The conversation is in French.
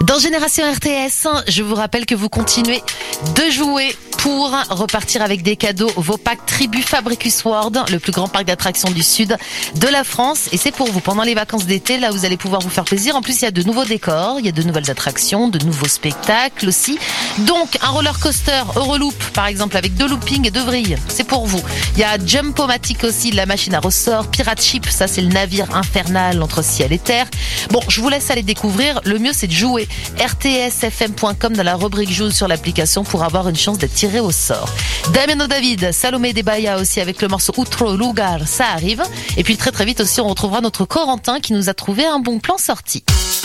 Dans Génération RTS, je vous rappelle que vous continuez de jouer pour repartir avec des cadeaux. Vos packs Tribu Fabricus World, le plus grand parc d'attractions du sud de la France. Et c'est pour vous pendant les vacances d'été. Là, vous allez pouvoir vous faire plaisir. En plus, il y a de nouveaux décors, il y a de nouvelles attractions, de nouveaux spectacles aussi. Donc, un roller coaster Euroloop, par exemple, avec 2 loopings et 2 vrilles. C'est pour vous. Il y a Jump-O-Matic aussi, la machine à ressort. Pirate Ship, ça c'est le navire infernal entre ciel et terre. Bon, je vous laisse aller découvrir. Le mieux, c'est de jouer. rtsfm.com dans la rubrique joue sur l'application pour avoir une chance d'être tiré au sort. Damiano David, Salomé Debaya aussi avec le morceau Outro Lugar, ça arrive. Et puis très très vite aussi, on retrouvera notre Corentin qui nous a trouvé un bon plan sorti.